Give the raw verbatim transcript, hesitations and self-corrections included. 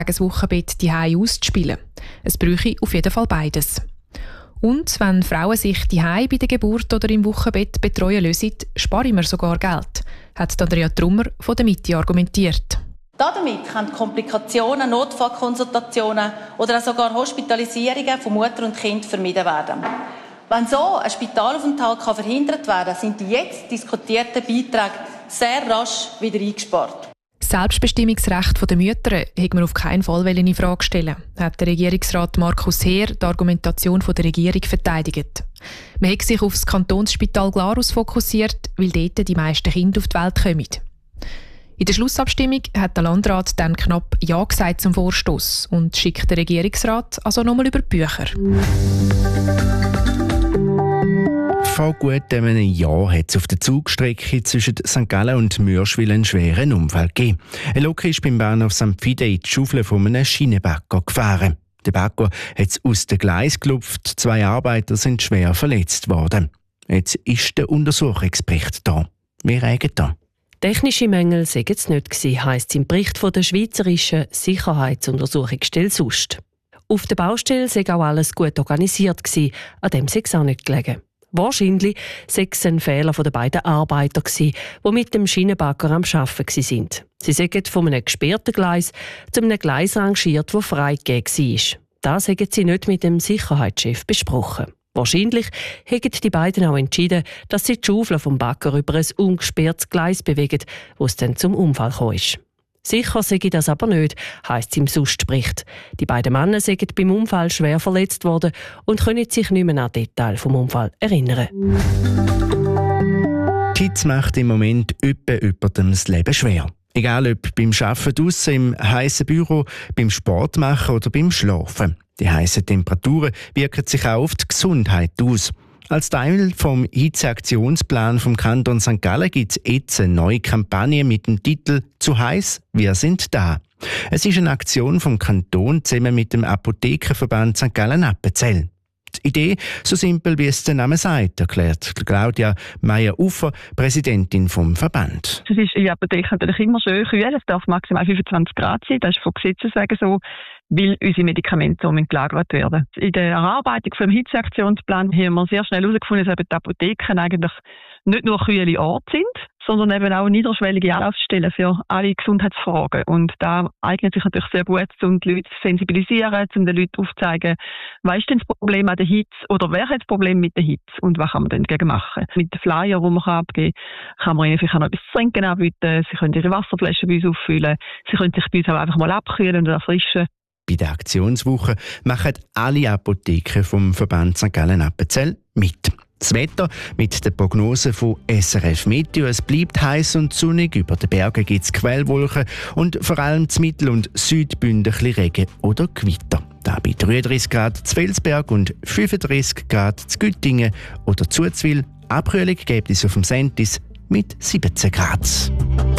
das Wochenbett daheim auszuspielen. Es bräuchte auf jeden Fall beides. Und wenn Frauen sich daheim bei der Geburt oder im Wochenbett betreuen lassen, sparen wir sogar Geld, hat Andrea Trummer von der Mitte argumentiert. Damit können Komplikationen, Notfallkonsultationen oder auch sogar Hospitalisierungen von Mutter und Kind vermieden werden. Wenn so ein Spitalaufenthalt verhindert werden kann, sind die jetzt diskutierten Beiträge sehr rasch wieder eingespart. Das Selbstbestimmungsrecht der Mütter hätte man auf keinen Fall in Frage stellen, hat der Regierungsrat Markus Heer die Argumentation der Regierung verteidigt. Man hat sich auf das Kantonsspital Glarus fokussiert, weil dort die meisten Kinder auf die Welt kommen. In der Schlussabstimmung hat der Landrat dann knapp Ja gesagt zum Vorstoss und schickt den Regierungsrat also nochmal über die Bücher. Vor gut einem Jahr hat es auf der Zugstrecke zwischen Sankt Gallen und Mürschwil einen schweren Unfall gegeben. Ein Lok ist beim Bahnhof Sankt Fide in die Schaufel von einem Schienenbagger gefahren. Der Bagger hat es aus dem Gleis gelupft, zwei Arbeiter sind schwer verletzt worden. Jetzt ist der Untersuchungsbericht da. Wir regen da. Technische Mängel seien es nicht gewesen, heisst es im Bericht von der Schweizerischen Sicherheitsuntersuchungsstelle S U S T. Auf der Baustelle sei auch alles gut organisiert gewesen, an dem sei es auch nicht gelegen. Wahrscheinlich sei es ein Fehler der beiden Arbeiter gewesen, die mit dem Schienenbagger am Arbeiten waren. Sie seien von einem gesperrten Gleis zu einem Gleis rangiert, das freigegeben war. Das haben sie nicht mit dem Sicherheitschef besprochen. Wahrscheinlich hätten die beiden auch entschieden, dass sie die Schaufel vom Bagger über ein ungesperrtes Gleis bewegen, wo es dann zum Unfall kam. Sicher sei das aber nicht, heisst es im S U S T-Bericht. Die beiden Männer seien beim Unfall schwer verletzt worden und können sich nicht mehr an Details vom Unfall erinnern. Die Hitze macht im Moment jemandem das Leben schwer. Egal ob beim Arbeiten draussen, im heissen Büro, beim Sport machen oder beim Schlafen. Die heissen Temperaturen wirken sich auch auf die Gesundheit aus. Als Teil vom Hitzeaktionsplan vom Kanton Sankt Gallen gibt es jetzt eine neue Kampagne mit dem Titel «Zu heiß, wir sind da». Es ist eine Aktion vom Kanton zusammen mit dem Apothekerverband Sankt Gallen-Appenzell. Die Idee, so simpel wie es der Name sagt, erklärt Claudia Meyer-Ufer, Präsidentin vom Verband. Es ist in der Apotheke natürlich immer schön kühl, es darf maximal fünfundzwanzig Grad sein, das ist von Gesetzes wegen so, weil unsere Medikamente so gelagert werden. In der Erarbeitung des Hitzeaktionsplan haben wir sehr schnell herausgefunden, dass eben die Apotheken eigentlich nicht nur kühle Orte sind, sondern eben auch niederschwellige Anlaufstellen für alle Gesundheitsfragen. Und da eignet sich natürlich sehr gut, um die Leute zu sensibilisieren, um den Leuten aufzuzeigen, was ist denn das Problem an der Hitze oder wer hat das Problem mit der Hitze und was kann man denn dagegen machen. Mit den Flyer, die man abgeben kann, kann man ihnen vielleicht auch noch etwas zu trinken anbieten, sie können ihre Wasserflaschen bei uns auffüllen, sie können sich bei uns auch einfach mal abkühlen und erfrischen. Bei der Aktionswoche machen alle Apotheken vom Verband Sankt Gallen-Appenzell mit. Das Wetter mit der Prognose von S R F Meteo. Es bleibt heiß und sonnig. Über den Bergen gibt es Quellwolken und vor allem zu Mittel- und Südbünden Regen oder Gewitter. Da bei dreiunddreißig Grad zu Felsberg und fünfunddreißig Grad zu Güttingen oder Zuzwil. Abkühlung gibt es auf dem Sentis mit siebzehn Grad.